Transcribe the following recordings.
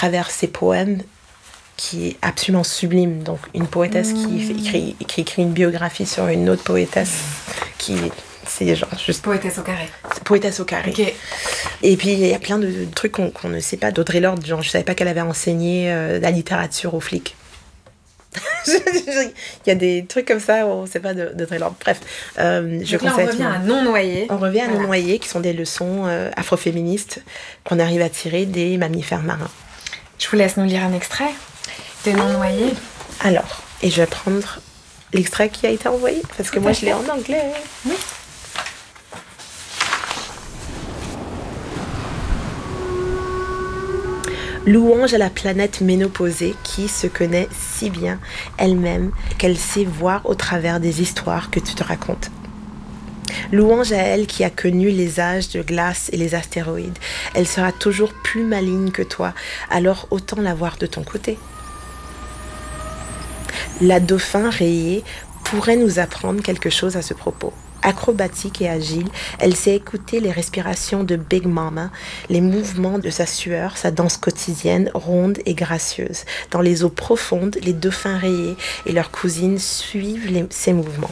travers ses poèmes qui est absolument sublime. Donc, une poétesse qui écrit une biographie sur une autre poétesse qui... C'est genre juste... Poétesse au carré. Poétesse au carré. Okay. Et puis, il y a plein de trucs qu'on ne sait pas. d'Audre Lorde, genre, je ne savais pas qu'elle avait enseigné la littérature aux flics. Il y a des trucs comme ça, on ne sait pas d'Audre Lorde. Bref, je conseille. On revient à Non-Noyés. On revient à Non-Noyés, qui sont des leçons afroféministes qu'on arrive à tirer des mammifères marins. Je vous laisse nous lire un extrait de Non-Noyés. Alors, et je vais prendre l'extrait qui a été envoyé, parce que moi, je l'ai en anglais. Oui. Louange à la planète ménopausée qui se connaît si bien elle-même qu'elle sait voir au travers des histoires que tu te racontes. Louange à elle qui a connu les âges de glace et les astéroïdes. Elle sera toujours plus maligne que toi, alors autant la voir de ton côté. La dauphin rayée pourrait nous apprendre quelque chose à ce propos. Acrobatique et agile, elle sait écouter les respirations de Big Mama, les mouvements de sa sueur, sa danse quotidienne, ronde et gracieuse. Dans les eaux profondes, les dauphins rayés et leurs cousines suivent ses mouvements.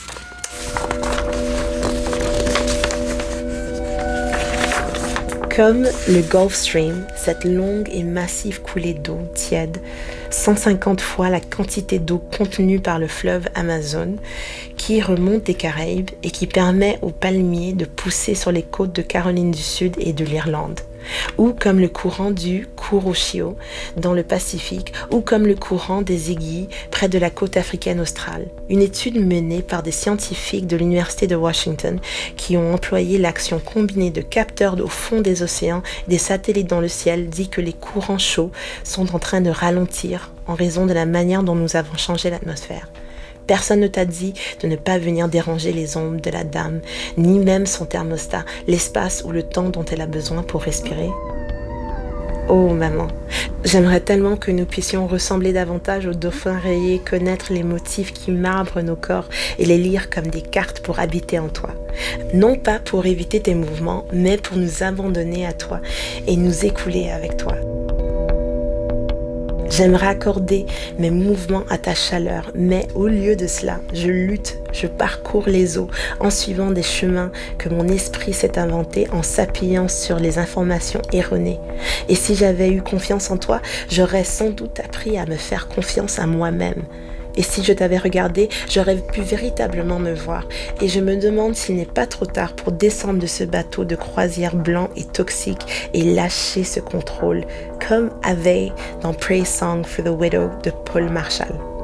Comme le Gulf Stream, cette longue et massive coulée d'eau tiède, 150 fois la quantité d'eau contenue par le fleuve Amazon, qui remonte des Caraïbes et qui permet aux palmiers de pousser sur les côtes de Caroline du Sud et de l'Irlande. Ou comme le courant du Kuroshio dans le Pacifique, ou comme le courant des aiguilles près de la côte africaine australe. Une étude menée par des scientifiques de l'Université de Washington qui ont employé l'action combinée de capteurs au fond des océans et des satellites dans le ciel dit que les courants chauds sont en train de ralentir en raison de la manière dont nous avons changé l'atmosphère. Personne ne t'a dit de ne pas venir déranger les ombres de la dame, ni même son thermostat, l'espace ou le temps dont elle a besoin pour respirer. Oh maman, j'aimerais tellement que nous puissions ressembler davantage aux dauphins rayés, connaître les motifs qui marbrent nos corps et les lire comme des cartes pour habiter en toi. Non pas pour éviter tes mouvements, mais pour nous abandonner à toi et nous écouler avec toi. J'aimerais accorder mes mouvements à ta chaleur, mais au lieu de cela, je lutte, je parcours les eaux en suivant des chemins que mon esprit s'est inventé en s'appuyant sur les informations erronées. Et si j'avais eu confiance en toi, j'aurais sans doute appris à me faire confiance à moi-même. Et si je t'avais regardé, j'aurais pu véritablement me voir. Et je me demande s'il n'est pas trop tard pour descendre de ce bateau de croisière blanc et toxique et lâcher ce contrôle, comme avait dans Praise Song for the Widow de Paul Marshall.